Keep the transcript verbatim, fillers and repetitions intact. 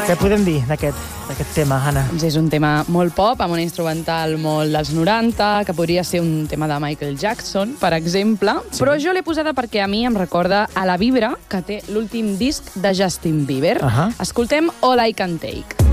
Què podem dir d'aquest tema, Anna? Doncs és un tema molt pop, amb un instrumental molt dels noranta, que podria ser un tema de Michael Jackson, per exemple, sí. Però jo l'he posada perquè a mi em recorda a La Vibra, que té l'últim disc de Justin Bieber. Uh-huh. Escoltem All I Can Take.